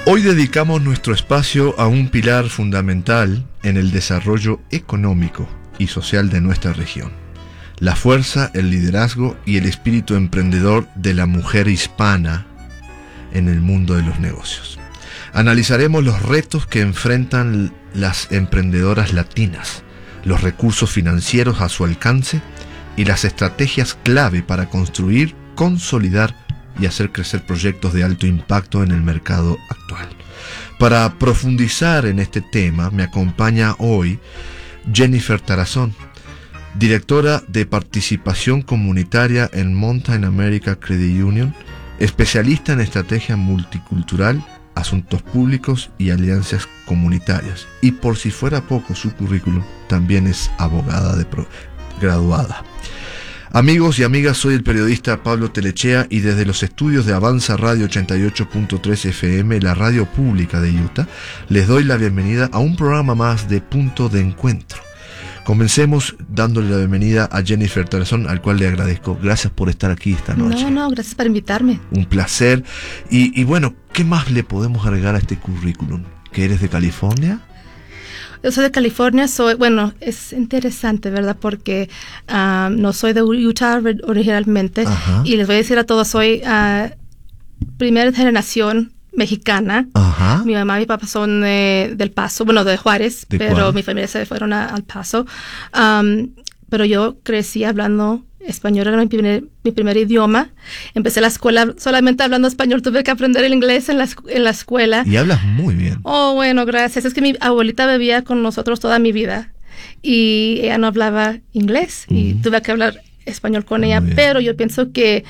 Hoy dedicamos nuestro espacio a un pilar fundamental en el desarrollo económico y social de nuestra región: la fuerza, el liderazgo y el espíritu emprendedor de la mujer hispana en el mundo de los negocios. Analizaremos los retos que enfrentan las emprendedoras latinas, los recursos financieros a su alcance y las estrategias clave para construir, consolidar y hacer crecer proyectos de alto impacto en el mercado actual. Para profundizar en este tema, me acompaña hoy Jennifer Tarazón, directora de participación comunitaria en Mountain America Credit Union, especialista en estrategia multicultural, asuntos públicos y alianzas comunitarias. Y por si fuera poco, su currículum también es abogada graduada. Amigos y amigas, soy el periodista Pablo Telechea y desde los estudios de Avanza Radio 88.3 FM, la radio pública de Utah, les doy la bienvenida a un programa más de Punto de Encuentro. Comencemos dándole la bienvenida a Jennifer Tarazón, al cual le agradezco. Gracias por estar aquí esta noche. No, gracias por invitarme. Un placer. Y bueno, ¿qué más le podemos agregar a este currículum? ¿Que eres de California? Yo soy de California, es interesante, ¿verdad? Porque no soy de Utah originalmente. Ajá. Y les voy a decir a todos, soy primera generación mexicana. Ajá. Mi mamá y mi papá son del Paso, de Juárez, pero mi familia se fueron al Paso. Pero yo crecí hablando español, era mi primer idioma. Empecé la escuela solamente hablando español, tuve que aprender el inglés en la escuela. Y hablas muy bien. Oh, bueno, gracias. Es que mi abuelita vivía con nosotros toda mi vida y ella no hablaba inglés y tuve que hablar español con ella, pero yo pienso que,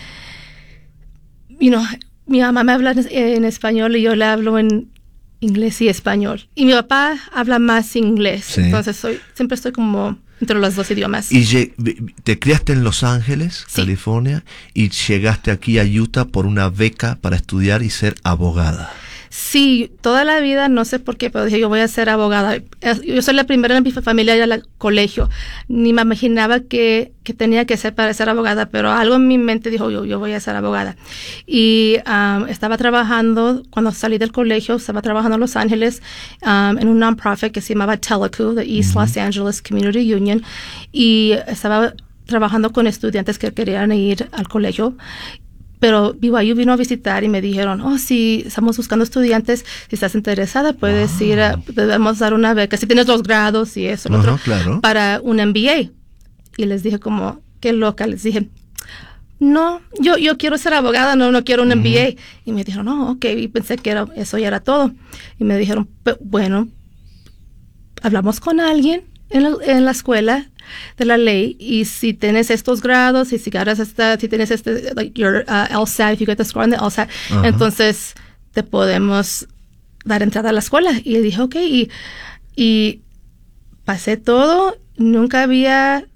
mi mamá me habla en español y yo le hablo en inglés y español. Y mi papá habla más inglés. Sí. Entonces siempre estoy como entre los dos idiomas. ¿Y te criaste en Los Ángeles, sí, California, y llegaste aquí a Utah por una beca para estudiar y ser abogada? Sí, toda la vida, no sé por qué, pero dije, yo voy a ser abogada. Yo soy la primera en mi familia ir al colegio. Ni me imaginaba que tenía que ser para ser abogada, pero algo en mi mente dijo, yo voy a ser abogada. Y estaba trabajando, cuando salí del colegio, estaba trabajando en Los Ángeles en un non-profit que se llamaba Telecu, the East Los Angeles Community Union, y estaba trabajando con estudiantes que querían ir al colegio. Pero BYU vino a visitar y me dijeron, sí, estamos buscando estudiantes, si estás interesada puedes ir, debemos dar una beca, si tienes los grados y eso, otro, claro, para un MBA. Y les dije como, qué loca, les dije, no, yo quiero ser abogada, no quiero un MBA. Y me dijeron, ok, y pensé que eso ya era todo. Y me dijeron, bueno, hablamos con alguien en la escuela de la ley, y si tienes estos grados, y si tienes your LSAT, if you get the score on the LSAT, entonces te podemos dar entrada a la escuela. Y le dije, ok, y pasé todo. Nunca había